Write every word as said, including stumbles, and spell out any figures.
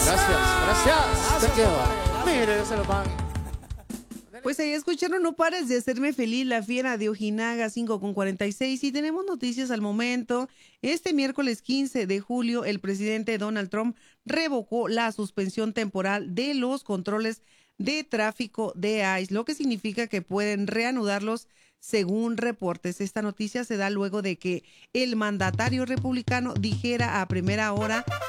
Gracias, gracias. Te quedo. Mire, se lo van. Pues ahí escucharon No pares de hacerme feliz, La fiera de Ojinaga, cinco con cuarenta y seis. Y tenemos noticias al momento. Este miércoles quince de julio, el presidente Donald Trump revocó la suspensión temporal de los controles de tráfico de ICE, lo que significa que pueden reanudarlos según reportes. Esta noticia se da luego de que el mandatario republicano dijera a primera hora